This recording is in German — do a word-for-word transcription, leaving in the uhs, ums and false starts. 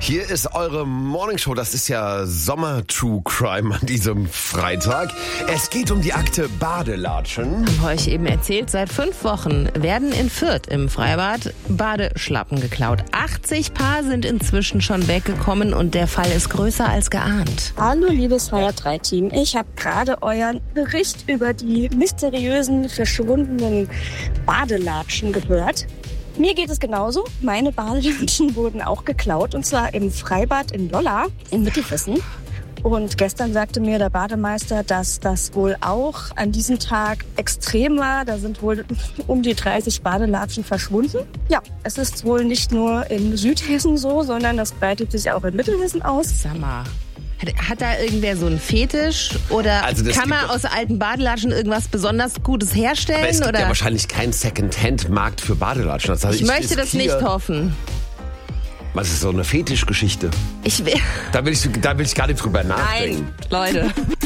Hier ist eure Morningshow. Das ist ja Sommer-True Crime an diesem Freitag. Es geht um die Akte Badelatschen. Haben wir euch eben erzählt, seit fünf Wochen werden in Fürth im Freibad Badeschlappen geklaut. achtzig Paar sind inzwischen schon weggekommen und der Fall ist größer als geahnt. Hallo liebes Feuer drei Team, ich habe gerade euren Bericht über die mysteriösen verschwundenen Badelatschen gehört. Mir geht es genauso. Meine Badelatschen wurden auch geklaut und zwar im Freibad in Lolla in Mittelhessen. Und gestern sagte mir der Bademeister, dass das wohl auch an diesem Tag extrem war. Da sind wohl um die dreißig Badelatschen verschwunden. Ja, es ist wohl nicht nur in Südhessen so, sondern das breitet sich auch in Mittelhessen aus. Sag mal, hat, hat da irgendwer so einen Fetisch? Oder Also das kann man gibt- aus alten Badelatschen irgendwas besonders Gutes herstellen? Aber es gibt oder? ja wahrscheinlich keinen Second-Hand-Markt für Badelatschen. Das heißt, ich möchte das nicht riskiere- hoffen. Was ist so eine Fetischgeschichte? Ich will. Da will ich, da will ich gar nicht drüber Nein, nachdenken. Leute.